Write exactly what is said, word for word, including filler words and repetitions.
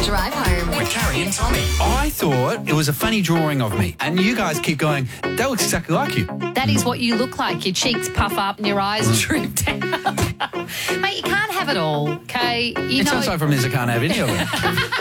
Drive home with Carrie and Tommy. I thought it was a funny drawing of me, and you guys keep going, that looks exactly like you. That is what you look like. Your cheeks puff up and your eyes droop down. Mate, you can't have it all, okay? You It know, sounds like from this I can't have any of it.